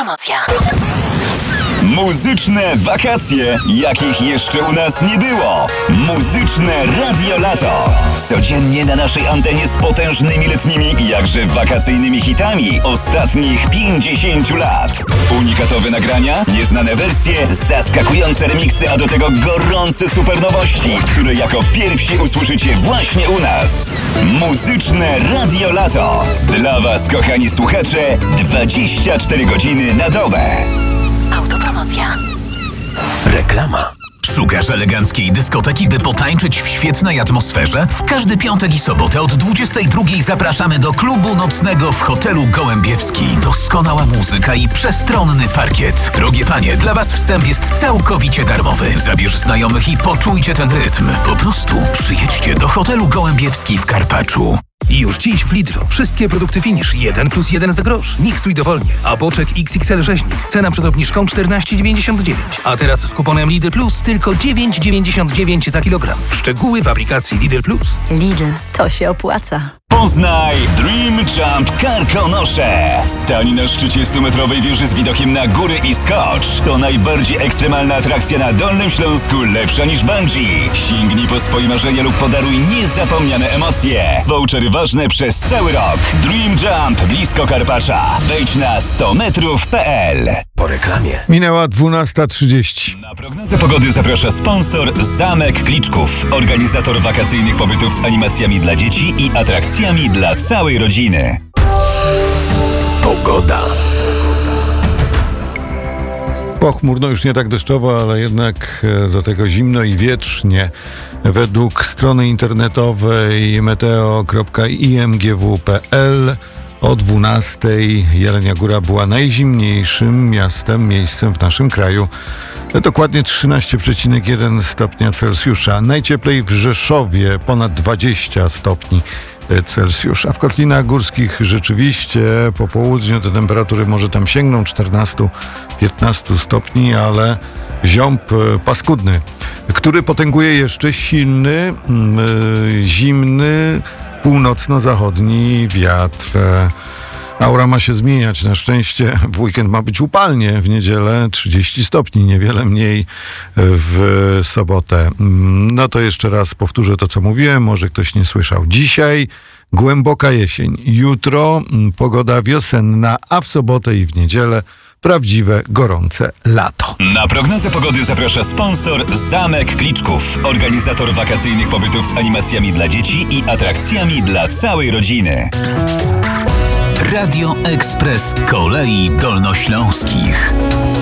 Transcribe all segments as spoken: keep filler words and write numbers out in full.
Autopromocja. Muzyczne wakacje, jakich jeszcze u nas nie było. Muzyczne Radio Lato. Codziennie na naszej antenie z potężnymi letnimi i jakże wakacyjnymi hitami ostatnich pięćdziesięciu lat. Unikatowe nagrania, nieznane wersje, zaskakujące remiksy, a do tego gorące supernowości, które jako pierwsi usłyszycie właśnie u nas. Muzyczne Radio Lato. Dla Was, kochani słuchacze, dwadzieścia cztery godziny na dobę. Autopromocja. Reklama. Szukasz eleganckiej dyskoteki, by potańczyć w świetnej atmosferze? W każdy piątek i sobotę od dwudziestej drugiej zapraszamy do klubu nocnego w hotelu Gołębiewski. Doskonała muzyka i przestronny parkiet. Drogie panie, dla was wstęp jest całkowicie darmowy. Zabierz znajomych i poczujcie ten rytm. Po prostu przyjedźcie do hotelu Gołębiewski w Karpaczu. I już dziś w Lidlu wszystkie produkty Finish jeden plus jeden za grosz. Miksuj dowolnie. A boczek X X L rzeźnik. Cena przed obniżką czternaście dziewięćdziesiąt dziewięć. A teraz z kuponem Lidl Plus tylko dziewięć dziewięćdziesiąt dziewięć za kilogram. Szczegóły w aplikacji Lidl Plus. Lidl, to się opłaca. Poznaj Dream Jump Karkonosze. Stań na szczycie stumetrowej wieży z widokiem na góry i skocz. To najbardziej ekstremalna atrakcja na Dolnym Śląsku, lepsza niż bungee. Sięgnij po swoje marzenia lub podaruj niezapomniane emocje. Vouchery ważne przez cały rok. Dream Jump blisko Karpacza. Wejdź na sto metrów kropka p l. Po reklamie. Minęła dwunasta trzydzieści. Na prognozę pogody zaprasza sponsor Zamek Kliczków. Organizator wakacyjnych pobytów z animacjami dla dzieci i atrakcjami dla całej rodziny. Pogoda. Pochmurno, już nie tak deszczowo, ale jednak do tego zimno i wietrznie. Według strony internetowej meteo kropka i m g w kropka p l o dwunastej Jelenia Góra była najzimniejszym miastem, miejscem w naszym kraju. Dokładnie trzynaście przecinek jeden stopnia Celsjusza. Najcieplej w Rzeszowie, ponad dwadzieścia stopni Celsjusza. W Kotlinach Górskich rzeczywiście po południu te temperatury może tam sięgną czternaście piętnaście stopni, ale ziąb paskudny, który potęguje jeszcze silny, yy, zimny, północno-zachodni wiatr. Aura ma się zmieniać. Na szczęście w weekend ma być upalnie. W niedzielę trzydzieści stopni, niewiele mniej w sobotę. No to jeszcze raz powtórzę to, co mówiłem. Może ktoś nie słyszał. Dzisiaj głęboka jesień. Jutro pogoda wiosenna, a w sobotę i w niedzielę prawdziwe, gorące lato. Na prognozę pogody zaprasza sponsor Zamek Kliczków. Organizator wakacyjnych pobytów z animacjami dla dzieci i atrakcjami dla całej rodziny. Radio Ekspres Kolei Dolnośląskich.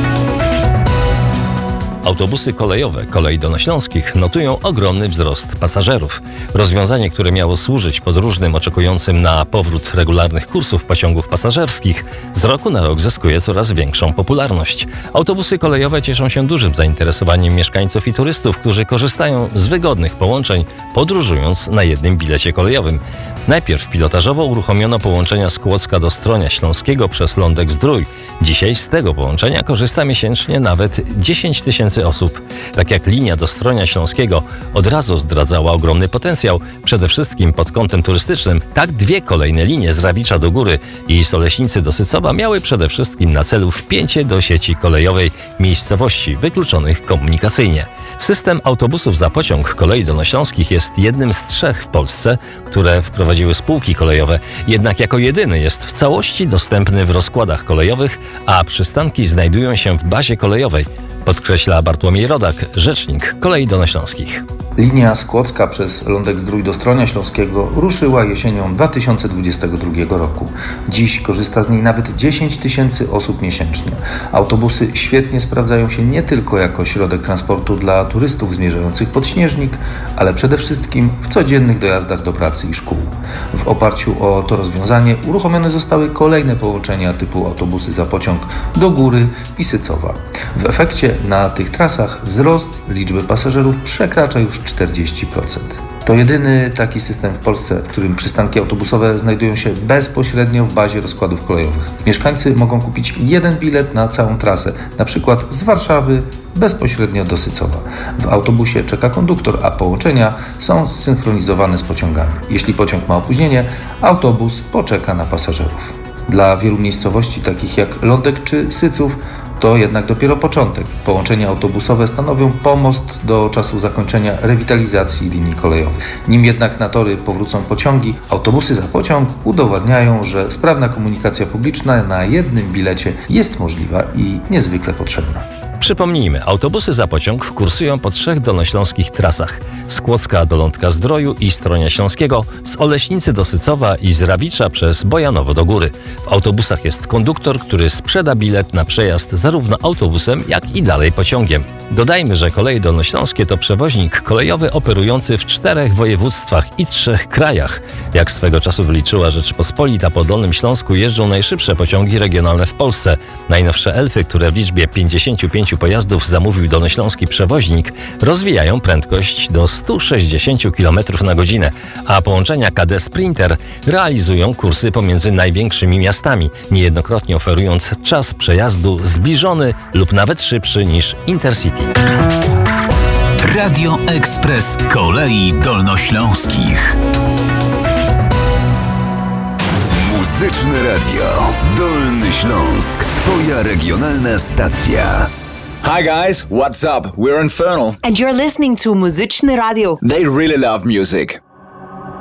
Autobusy kolejowe Kolei Dolnośląskich notują ogromny wzrost pasażerów. Rozwiązanie, które miało służyć podróżnym oczekującym na powrót regularnych kursów pociągów pasażerskich, z roku na rok zyskuje coraz większą popularność. Autobusy kolejowe cieszą się dużym zainteresowaniem mieszkańców i turystów, którzy korzystają z wygodnych połączeń, podróżując na jednym bilecie kolejowym. Najpierw pilotażowo uruchomiono połączenia z Kłodzka do Stronia Śląskiego przez Lądek-Zdrój. Dzisiaj z tego połączenia korzysta miesięcznie nawet dziesięć tysięcy osób. Tak jak linia do Stronia Śląskiego od razu zdradzała ogromny potencjał, przede wszystkim pod kątem turystycznym, tak dwie kolejne linie z Rawicza do Góry i Soleśnicy do Sycowa miały przede wszystkim na celu wpięcie do sieci kolejowej miejscowości wykluczonych komunikacyjnie. System autobusów za pociąg Kolei Dolnośląskich jest jednym z trzech w Polsce, które wprowadziły spółki kolejowe, jednak jako jedyny jest w całości dostępny w rozkładach kolejowych, a przystanki znajdują się w bazie kolejowej, podkreśla Bartłomiej Rodak, rzecznik Kolei Dolnośląskich. Linia z Kłodzka przez Lądek-Zdrój do Stronia Śląskiego ruszyła jesienią dwa tysiące dwudziestego drugiego roku. Dziś korzysta z niej nawet dziesięć tysięcy osób miesięcznie. Autobusy świetnie sprawdzają się nie tylko jako środek transportu dla turystów zmierzających pod Śnieżnik, ale przede wszystkim w codziennych dojazdach do pracy i szkół. W oparciu o to rozwiązanie uruchomione zostały kolejne połączenia typu autobusy za pociąg do Góry i Sycowa. W efekcie na tych trasach wzrost liczby pasażerów przekracza już czterdzieści procent. To jedyny taki system w Polsce, w którym przystanki autobusowe znajdują się bezpośrednio w bazie rozkładów kolejowych. Mieszkańcy mogą kupić jeden bilet na całą trasę, na przykład z Warszawy bezpośrednio do Sycowa. W autobusie czeka konduktor, a połączenia są zsynchronizowane z pociągami. Jeśli pociąg ma opóźnienie, autobus poczeka na pasażerów. Dla wielu miejscowości, takich jak Lądek czy Syców, to jednak dopiero początek. Połączenia autobusowe stanowią pomost do czasu zakończenia rewitalizacji linii kolejowych. Nim jednak na tory powrócą pociągi, autobusy za pociąg udowadniają, że sprawna komunikacja publiczna na jednym bilecie jest możliwa i niezwykle potrzebna. Przypomnijmy, autobusy za pociąg kursują po trzech dolnośląskich trasach. Z Kłodzka do Lądka-Zdroju i Stronia Śląskiego, z Oleśnicy do Sycowa i z Rawicza przez Bojanowo do Góry. W autobusach jest konduktor, który sprzeda bilet na przejazd zarówno autobusem, jak i dalej pociągiem. Dodajmy, że Koleje Dolnośląskie to przewoźnik kolejowy operujący w czterech województwach i trzech krajach. Jak swego czasu wyliczyła Rzeczpospolita, po Dolnym Śląsku jeżdżą najszybsze pociągi regionalne w Polsce. Najnowsze elfy, które w liczbie pięćdziesięciu pięciu pojazdów zamówił dolnośląski przewoźnik, rozwijają prędkość do stu sześćdziesięciu kilometrów na godzinę, a połączenia K D Sprinter realizują kursy pomiędzy największymi miastami, niejednokrotnie oferując czas przejazdu zbliżony lub nawet szybszy niż Intercity. Radio Ekspres Kolei Dolnośląskich. Muzyczne Radio Dolny Śląsk. Twoja regionalna stacja. Hi guys, what's up? We're Infernal. And you're listening to Muzyczne Radio. They really love music.